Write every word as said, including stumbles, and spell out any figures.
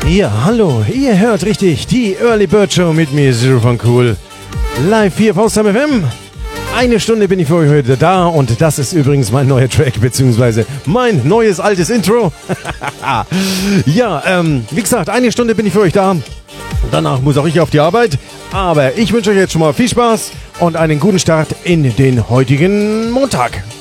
Ja, hallo, ihr hört richtig, die Early Bird Show mit mir, Zero von Cool. Live hier auf Ostam F M. Eine Stunde bin ich für euch heute da und das ist übrigens mein neuer Track, beziehungsweise mein neues altes Intro. Ja, ähm, wie gesagt, eine Stunde bin ich für euch da. Danach muss auch ich auf die Arbeit. Aber ich wünsche euch jetzt schon mal viel Spaß und einen guten Start in den heutigen Montag.